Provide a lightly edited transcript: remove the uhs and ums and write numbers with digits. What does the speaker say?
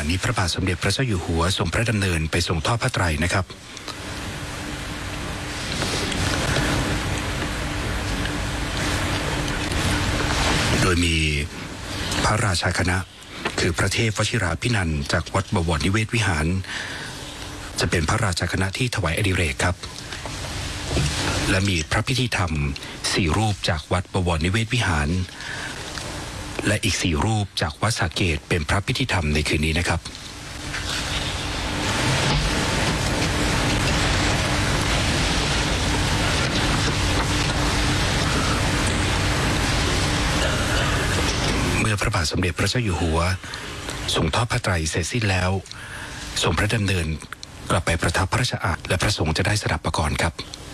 นี้พระบาทสมเด็จพระเจ้าอยู่หัวทรงพระดำเนินไปทรงทอดพระไตรนะครับโดยมีพระราชาคณะคือพระเทพวชิราภินันท์จากวัดบวรนิเวศวิหารจะเป็นพระราชาคณะที่ถวายอดิเรกครับและมีพระพิธีธรรม4รูปจากวัดบวรนิเวศวิหารและอีก4รูปจากวัดสาเกตเป็นพระพิธีธรรมในคืนนี้นะครับเมื่อพระบาทสมเด็จพระเจ้าอยู่หัวทรงทอดพระไตรเสร็จสิ้นแล้วทรงพระดำเนินกลับไปประทับพระราชอาณาและพระสงฆ์จะได้สดับประกรณ์ครับ